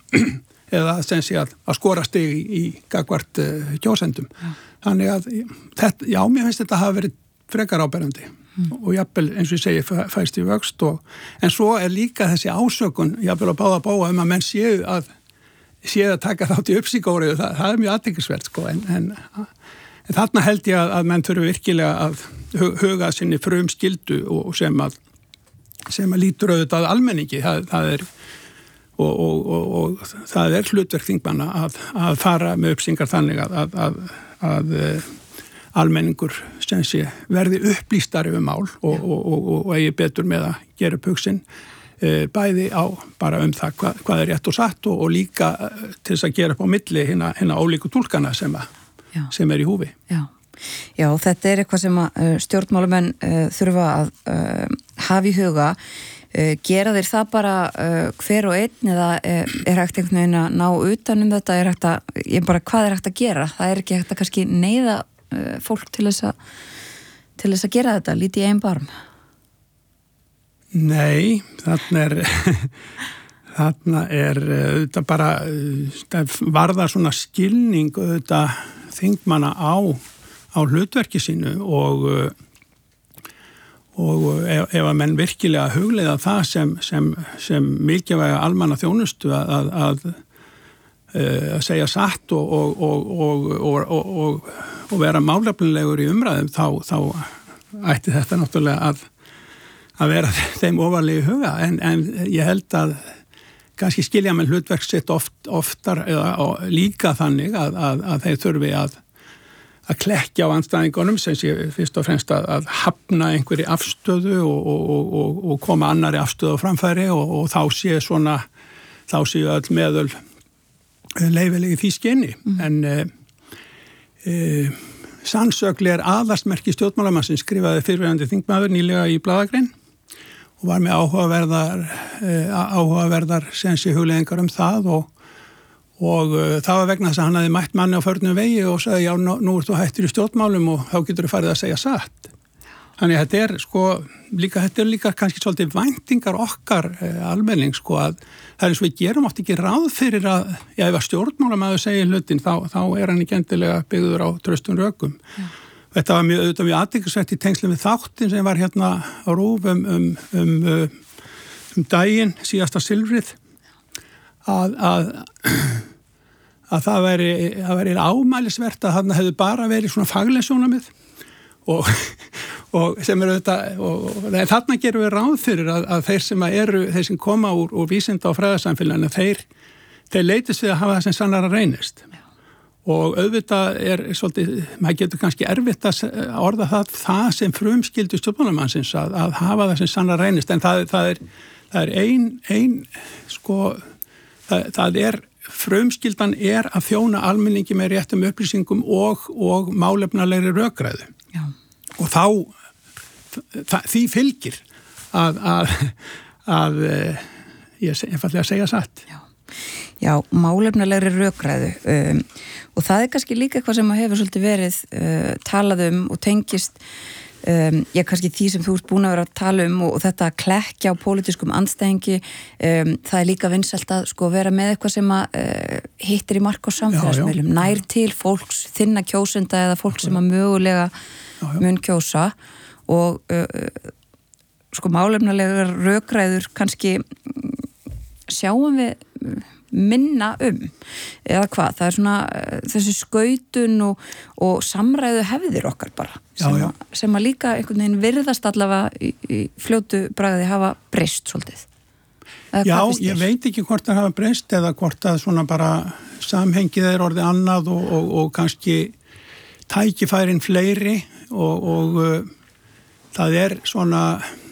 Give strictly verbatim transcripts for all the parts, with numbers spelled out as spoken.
eða sem sé að, að skora stig í, í gagvart uh, kjósendum. Já. Þannig að, þetta, já, mér finnst þetta hafa verið frekar áberandi mm. og jafnvel, eins og ég segi, fæst í vöxt og, en svo er líka þessi ásökun, jafnvel að báða báa um að menn séu að, séu að taka þátt í uppsíkóriðu, það, það er mjög athyglisvert, sko, en, en, en þarna held ég að, að menn þurfu virkilega að huga sinni frum skildu og sem að, sem að lítur auðvitað almenningi, það, það er Og, og, og, og það er hlutverk þingmanna að, að fara með uppsingar þannig að, að, að, að almenningur sem sé verði upplýstari um mál og, og, og, og eigi betur með að gera upp hugsin bæði á bara um það hvað, hvað er rétt og satt og, og líka til þess að gera upp á milli hérna, hérna ólíku túlkana sem, að, sem er í húfi. Já. Já, þetta er eitthvað sem að stjórnmálamenn uh, þurfa að uh, hafa í huga. Uh, gera þeir það bara uh, hver og einn eða uh, er hægt einhvern veginn að ná utan um þetta, er hægt að, ég bara, hvað er hægt að gera? Það er ekki hægt að kannski neyða uh, fólk til þess að, til þess að gera þetta, lítið í einn barm? Nei, þarna er, þarna er þetta bara, það varðar svona skilning þetta þingmanna á, á hlutverki sínu og og ef, ef að menn virkilega hugleiða það sem, sem, sem mikilvæga almanna þjónustu að, að, að, að segja satt og, og, og, og, og, og vera málefnilegur í umræðum, þá, þá ætti þetta náttúrulega að, að vera þeim ofarlega í huga. En, en ég held að kannski skilja með hlutverk sitt oft, oftar eða líka þannig að, að, að þeir þurfi að að klekja á andstæðingunum sem sé fyrst og fremst að, að hafna einhverju afstöðu og, og, og, og koma annari afstöðu á framfæri og, og þá sé svona, þá séu öll meðöl leyfilegi því skinni. Mm. En e, e, sannsögli er aðalsmerki stjórnmálamannsins skrifaði fyrrverandi þingmaður nýlega í blaðagrein og var með áhugaverðar, e, áhugaverðar sem sé hugleiðingar um það og Og uh, það var vegna þess að hann hafði mætt manni á förnum vegi og sagði, já, nú, nú ert þú hættur í stjórnmálum og þá getur þú farið að segja satt. Þannig að þetta er, sko, líka, þetta er líka kannski svolítið væntingar okkar eh, almenning, sko, að það er eins og við gerum oft ekki ráð fyrir að, já, ef að stjórnmálamaður segir hlutin, þá, þá er hann ekki endilega byggður á traustum rökum. Já. Þetta var mjög, auðvitað mjög athyglisvert í tengslum við þáttin sem var hérna á RÚV um, um, um, um, um daginn, síðasta silfrið, að, að að það væri, það væri ámælisvert að þarna hefði bara verið svona fagleg sjónarmið og, og sem eru þetta, og, og þarna gerum við ráð fyrir að, að þeir sem eru, þeir sem koma úr, úr vísinda og fræðarsamfélaginu, þeir, þeir leitist við að hafa það sem sannara reynist. Og auðvitað er svolítið, maður getur kannski erfitt að orða það, það sem frumskyldu stjórnmálamannsins að, að hafa það sem sannara reynist, en það, það er, það er ein, ein, sko, það, það er frumskyldan er að þjóna almenningi með réttum upplýsingum og, og málefnalegri rökræðu. Já. Og þá, það, því fylgir að, að, að ég er fallið að segja satt. Já, Já málefnalegri rökræðu um, og það er kannski líka eitthvað sem hefur svolítið verið uh, talað um og tengist Um, ég kannski því sem þú ert búin að vera að tala um og, og þetta að klekja á pólitískum andstæðingi, um, það er líka vinsælt að sko vera með eitthvað sem að uh, hittir í mark á samfélagsmiðlum, nær til fólks, þinna kjósenda eða fólk sem að mögulega já, já. mun kjósa og uh, sko málefnalegar rökræður kannski sjáum við minna um eða hvað, það er svona þessi skautun og, og samræðu hefðir okkar bara sem, já, já. Að, sem að líka einhvern veginn virðast allavega í, í fljótu bragði hafa breyst svolítið. Já, ég veit ekki hvort það hafa breyst eða hvort það svona bara samhengið er orðið annað og, og, og kannski tækifærin fleiri og, og uh, það er svona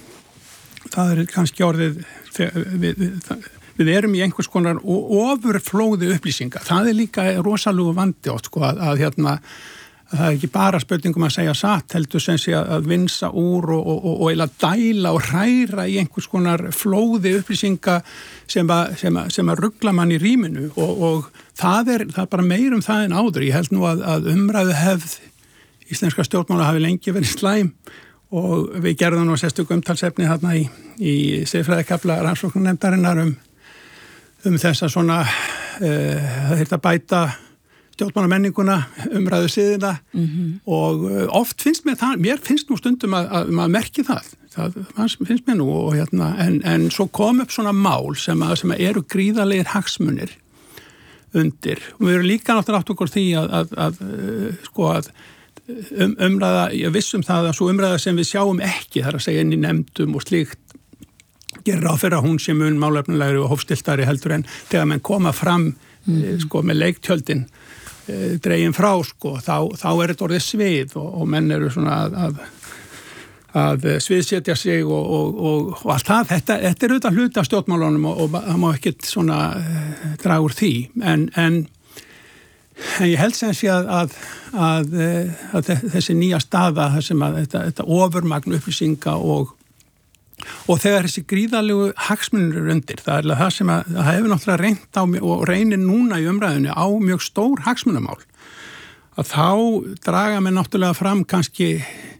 það er kannski orðið við, við, það Við erum í einhvers konar ofurflóði upplýsinga. Það er líka rosalegu vandi átt, sko, að, að, hérna, að það er ekki bara spurningum að segja satt, heldur sem sé að vinsa úr og, og, og, og eila dæla og hræra í einhvers konar flóði upplýsinga sem að, sem að, sem að ruggla mann í rýminu og, og það er, það er bara meir um það en áður. Ég held nú að, að umræðu hefð íslenska stjórnmála hafi lengi verið slæm og við gerðum nú sérstök umtalsefni þarna í, í siðfræðikafla rannsóknarnefndarinnar um um þessa svona, uh, það þyrfti að bæta stjórnmálamenninguna, umræðu siðina mm-hmm. og oft finnst mér það, mér finnst nú stundum að, að maður merki það, það finnst mér nú og hérna, en, en svo kom upp svona mál sem, að, sem að eru gríðarlegir hagsmunir undir og við erum líka náttúrulega átt okkur því að, að, að, að sko að um, umræða, ég vissum það að svo umræða sem við sjáum ekki, þar að segja inn í nefndum og slíkt, gerir ráð fyrir að hún sé mun málefnilegri og hófstiltari heldur en þegar menn koma fram mm. sko með leiktjöldin dregin frá sko, þá, þá er þetta orðið svið og, og menn eru svona að, að, að sviðsetja sig og, og, og, og allt það, þetta, þetta er auðvitað hluti af stjórnmálunum og, og það má ekkert svona uh, draga úr því, en, en, en ég held sem sé að, að, að, að þessi nýja staða, þessum að þetta, þetta ofurmagn upplýsinga og og þegar þessi gríðalegu hagsmunir eru undir, það er það sem að það hefur náttúrulega reynt á og reynir núna í umræðinu á mjög stór hagsmunamál, að þá draga mér náttúrulega fram kannski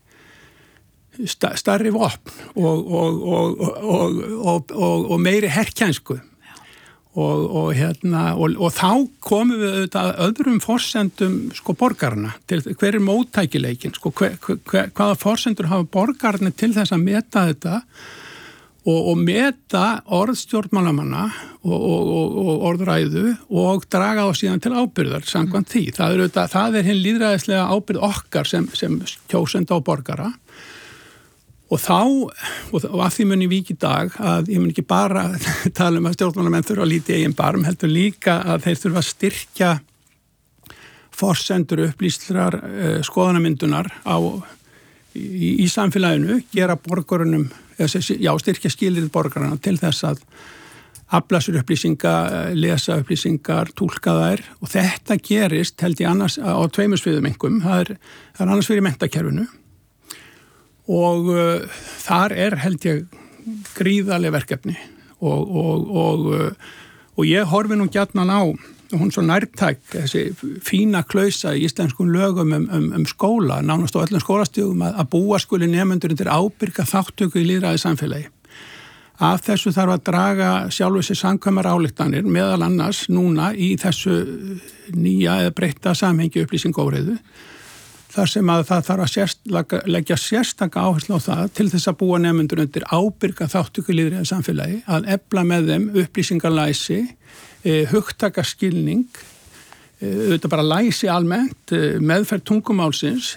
stærri vopn og, og, og, og, og, og, og meiri herkjænsku og, og, hérna, og, og þá komum við auðvitað öðrum forsendum sko borgarna, til hver er móttækileikin, sko, hver, hver, hvaða forsendur hafa borgarna til þess að meta þetta og, og meta orðstjórnmálamanna og, og, og, og orðræðu og draga þá síðan til ábyrgðar samkvæmt því. Það er, auðvitað, það er hinn lýðræðislega ábyrgð okkar sem, sem kjósenda og borgara. Og þá, og að því mun ég vík í dag, að ég mun ekki bara tala um að stjórnmálamenn þurfa að líti eigin barm, heldur líka að þeir þurfa að styrkja forsendur upplýstrar uh, skoðanamyndunar á, í, í samfélaginu, gera borgarunum, já, styrkja skilyrði borgarana til þess að afla sér upplýsinga, lesa upplýsingar, túlka þær og þetta gerist, held ég annars, á tveimur sviðum einhverjum, það er, það er annars fyrir menntakerfinu. Og uh, þar er held ég gríðarleg verkefni og, og, og, uh, og ég horfi nú gjarnan á, hún svo nærtæk, þessi fína klausa í íslenskum lögum um, um, um skóla, nánast á öllum skólastigum að, að búa skuli nemendur undir ábyrga þáttöku í lýðræði samfélagi. Af þessu þarf að draga sjálfu sér samkvæmar ályktanir, meðal annars núna í þessu nýja eða breytta samhengi upplýsingóreiðu, þar sem að það þarf að sérst, leggja sérstaka áherslu á það til þess að búa nemendur undir ábyrga þáttöku í lýðræði samfélagi, að efla með þeim upplýsingalæsi, hugtakaskilning, auðvitað bara læsi almennt, meðferð tungumálsins,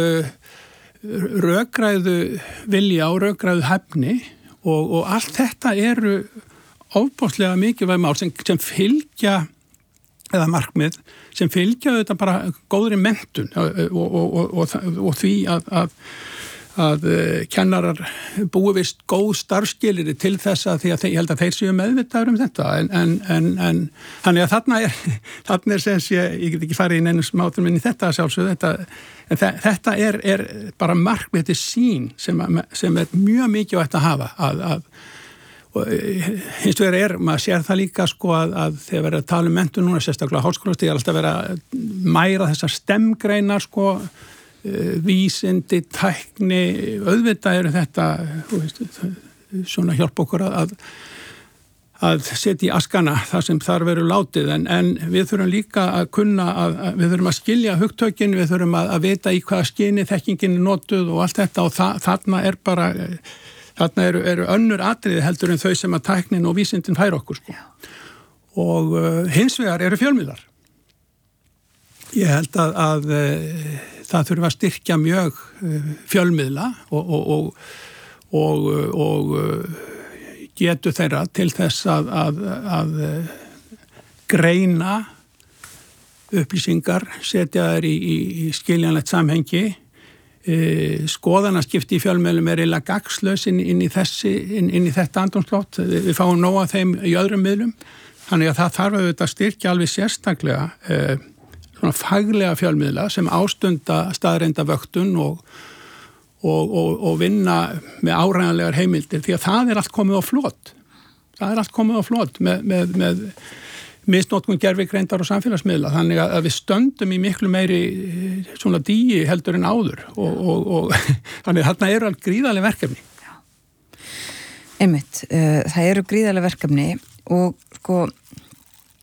rökræðu vilja og rökræðu hæfni og, og allt þetta eru ofboðslega mikilvæg mál sem, sem fylgja, eða markmið, sem fylgja auðvitað bara góðri menntun og, og, og, og, og því að, að að kennarar búi vist góð starfskilyrði til þess að því að þeir, ég held að þeir séu meðvitaður um þetta en, en, en, en þannig að þarna er, þarna er sem sé, ég get ekki farið í neinum smátum inn í þetta sjálfsögðu, þetta, en þe þetta er, er bara markmið, þetta er sín sem, að, sem er mjög mikilvægt að hafa að, að og hins vegar er, maður sér það líka sko að, að þegar verið að tala um menntun núna, sérstaklega háskólastig, er alltaf verið að mæra þessar stemgreinar sko, vísindi, tækni, auðvitað eru þetta, veist, svona hjálp okkur að, að setja í askana það sem þar veru látið, en, en við þurfum líka að kunna, að, að við þurfum að skilja hugtökin, við þurfum að, að vita í hvaða skyni þekkingin er notuð og allt þetta og þa þarna er bara, þarna eru, eru önnur atriði heldur en þau sem að tæknin og vísindin fær okkur sko. Og uh, hins vegar eru fjölmiðlar. Ég held að, að það þurfa að styrkja mjög fjölmiðla og, og, og, og, og getu þeirra til þess að, að, að greina upplýsingar, setja þær í, í, í skiljanlegt samhengi. Skoðanaskipti í fjölmiðlum er eiginlega gagnslaus inn, inn, í þessi, inn, inn í þetta andrúmsloft. Við fáum nóg af þeim í öðrum miðlum. Þannig að það þarf auðvitað að styrkja alveg sérstaklega svona faglega fjölmiðla sem ástunda staðreinda vöktun og, og, og, og vinna með áræðanlegar heimildir því að það er allt komið á flot. Það er allt komið á flot með, með, með misnotkun gervigreindar og samfélagsmiðla. Þannig að við stöndum í miklu meiri svona dýi heldur en áður og, og, og þannig að þarna eru allt gríðarleg verkefni. Einmitt, uh, það eru gríðarlega verkefni. og sko